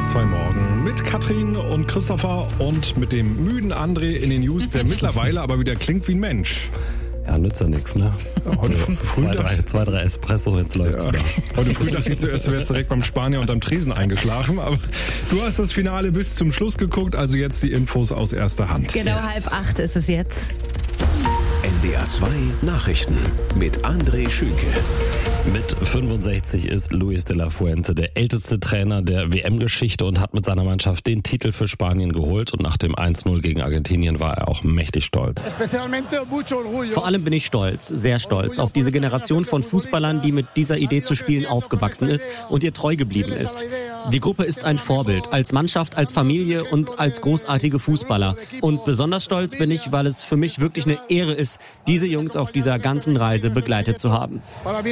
NDR 2 Morgen mit Katrin und Christopher und mit dem müden André in den News, der mittlerweile aber wieder klingt wie ein Mensch. Ja, nützt ja nichts, ne? Heute früh zwei, drei Espresso, jetzt läuft's wieder. Heute früh dachte ich zuerst, du wärst direkt beim Spanier und am Tresen eingeschlafen, aber du hast das Finale bis zum Schluss geguckt, also jetzt die Infos aus erster Hand. Genau, 7:30 ist es jetzt. NDR 2 Nachrichten mit André Schünke. Mit 65 ist Luis de la Fuente der älteste Trainer der WM-Geschichte und hat mit seiner Mannschaft den Titel für Spanien geholt. Und nach dem 1-0 gegen Argentinien war er auch mächtig stolz. Vor allem bin ich stolz, sehr stolz, auf diese Generation von Fußballern, die mit dieser Idee zu spielen aufgewachsen ist und ihr treu geblieben ist. Die Gruppe ist ein Vorbild, als Mannschaft, als Familie und als großartige Fußballer. Und besonders stolz bin ich, weil es für mich wirklich eine Ehre ist, diese Jungs auf dieser ganzen Reise begleitet zu haben.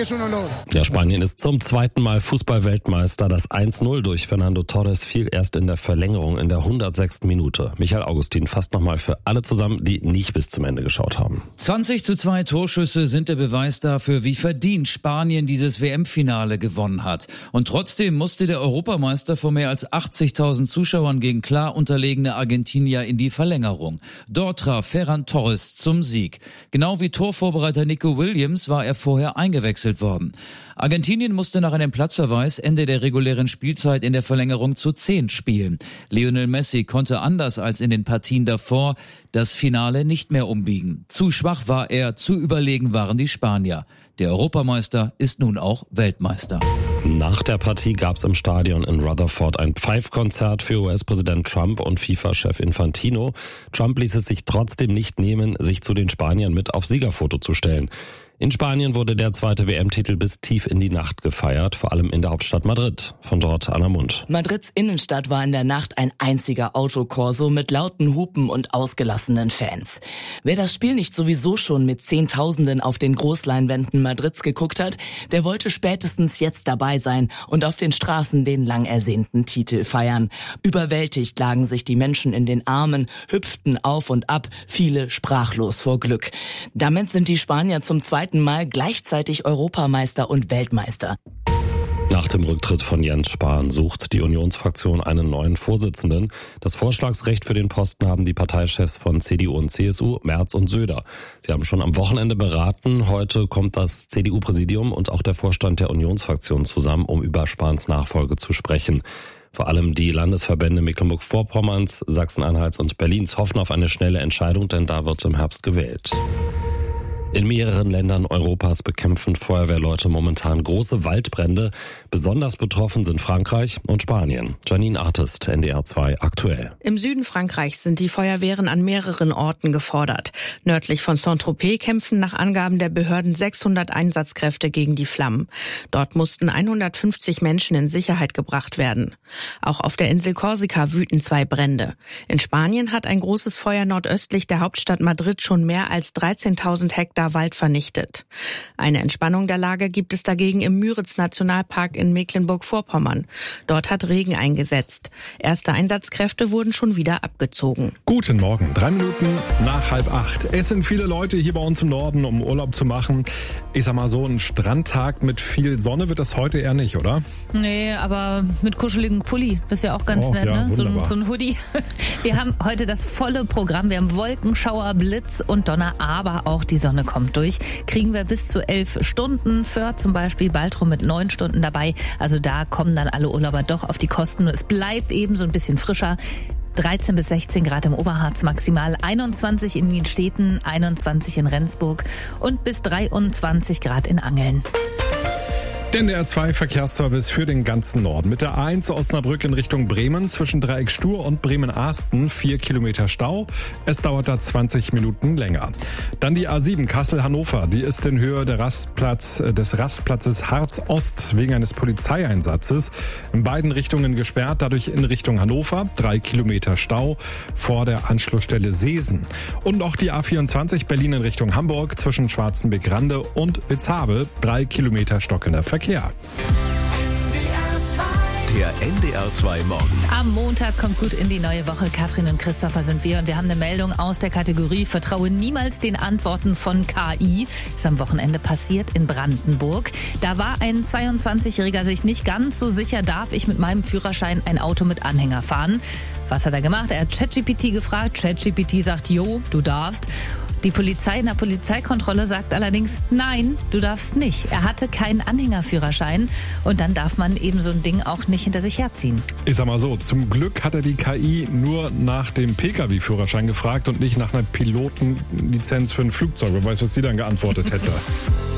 Ja, Spanien ist zum zweiten Mal Fußball-Weltmeister. Das 1-0 durch Fernando Torres fiel erst in der Verlängerung in der 106. Minute. Michael Augustin fasst nochmal für alle zusammen, die nicht bis zum Ende geschaut haben. 20:2 Torschüsse sind der Beweis dafür, wie verdient Spanien dieses WM-Finale gewonnen hat. Und trotzdem musste der Europameister vor mehr als 80.000 Zuschauern gegen klar unterlegene Argentinier in die Verlängerung. Dort traf Ferran Torres zum Sieg. Genau wie Torvorbereiter Nico Williams war er vorher eingewechselt worden. Argentinien musste nach einem Platzverweis Ende der regulären Spielzeit in der Verlängerung zu 10 spielen. Lionel Messi konnte anders als in den Partien davor das Finale nicht mehr umbiegen. Zu schwach war er, zu überlegen waren die Spanier. Der Europameister ist nun auch Weltmeister. Nach der Partie gab es im Stadion in Rutherford ein Pfeifkonzert für US-Präsident Trump und FIFA-Chef Infantino. Trump ließ es sich trotzdem nicht nehmen, sich zu den Spaniern mit aufs Siegerfoto zu stellen. In Spanien wurde der zweite WM-Titel bis tief in die Nacht gefeiert, vor allem in der Hauptstadt Madrid. Von dort Anna Mund. Madrids Innenstadt war in der Nacht ein einziger Autokorso mit lauten Hupen und ausgelassenen Fans. Wer das Spiel nicht sowieso schon mit Zehntausenden auf den Großleinwänden Madrids geguckt hat, der wollte spätestens jetzt dabei sein und auf den Straßen den lang ersehnten Titel feiern. Überwältigt lagen sich die Menschen in den Armen, hüpften auf und ab, viele sprachlos vor Glück. Damit sind die Spanier zum zweiten Mal gleichzeitig Europameister und Weltmeister. Nach dem Rücktritt von Jens Spahn sucht die Unionsfraktion einen neuen Vorsitzenden. Das Vorschlagsrecht für den Posten haben die Parteichefs von CDU und CSU, Merz und Söder. Sie haben schon am Wochenende beraten. Heute kommt das CDU-Präsidium und auch der Vorstand der Unionsfraktion zusammen, um über Spahns Nachfolge zu sprechen. Vor allem die Landesverbände Mecklenburg-Vorpommerns, Sachsen-Anhalts und Berlins hoffen auf eine schnelle Entscheidung, denn da wird im Herbst gewählt. In mehreren Ländern Europas bekämpfen Feuerwehrleute momentan große Waldbrände. Besonders betroffen sind Frankreich und Spanien. Janine Artist, NDR 2 aktuell. Im Süden Frankreichs sind die Feuerwehren an mehreren Orten gefordert. Nördlich von Saint-Tropez kämpfen nach Angaben der Behörden 600 Einsatzkräfte gegen die Flammen. Dort mussten 150 Menschen in Sicherheit gebracht werden. Auch auf der Insel Korsika wüten 2 Brände. In Spanien hat ein großes Feuer nordöstlich der Hauptstadt Madrid schon mehr als 13.000 Hektar Wald vernichtet. Eine Entspannung der Lage gibt es dagegen im Müritz-Nationalpark in Mecklenburg-Vorpommern. Dort hat Regen eingesetzt. Erste Einsatzkräfte wurden schon wieder abgezogen. Guten Morgen, 3 Minuten nach 7:30. Es sind viele Leute hier bei uns im Norden, um Urlaub zu machen. Ich sag mal so, ein Strandtag mit viel Sonne wird das heute eher nicht, oder? Nee, aber mit kuscheligem Pulli. Das ist ja auch ganz nett, ja, ne? So ein Hoodie. Wir haben heute das volle Programm. Wir haben Wolkenschauer, Blitz und Donner, aber auch die Sonne kommt durch. Kriegen wir bis zu 11 Stunden. Fürth zum Beispiel, Baltrum mit 9 Stunden dabei. Also da kommen dann alle Urlauber doch auf die Kosten. Es bleibt eben so ein bisschen frischer. 13 bis 16 Grad im Oberharz maximal, 21 in den Städten, 21 in Rendsburg und bis 23 Grad in Angeln. Der NDR 2 Verkehrsservice für den ganzen Norden. Mit der A1 Osnabrück in Richtung Bremen zwischen Dreieck Stur und Bremen-Ahsten 4 Kilometer Stau. Es dauert da 20 Minuten länger. Dann die A7 Kassel-Hannover. Die ist in Höhe des Rastplatzes Harz-Ost wegen eines Polizeieinsatzes in beiden Richtungen gesperrt. Dadurch in Richtung Hannover 3 Kilometer Stau vor der Anschlussstelle Seesen. Und auch die A24 Berlin in Richtung Hamburg zwischen Schwarzenbeck-Rande und Witzhabe 3 Kilometer stockender Verkehr. NDR 2 Der NDR2 Morgen. Am Montag kommt gut in die neue Woche. Katrin und Christopher sind wir und wir haben eine Meldung aus der Kategorie Vertraue niemals den Antworten von KI. Ist am Wochenende passiert in Brandenburg. Da war ein 22-Jähriger sich nicht ganz so sicher, darf ich mit meinem Führerschein ein Auto mit Anhänger fahren? Was hat er gemacht? Er hat ChatGPT gefragt. ChatGPT sagt, jo, du darfst. Die Polizei in der Polizeikontrolle sagt allerdings, nein, du darfst nicht. Er hatte keinen Anhängerführerschein und dann darf man eben so ein Ding auch nicht hinter sich herziehen. Ich sag mal so, zum Glück hat er die KI nur nach dem Pkw-Führerschein gefragt und nicht nach einer Pilotenlizenz für ein Flugzeug. Wer weiß, was sie dann geantwortet hätte.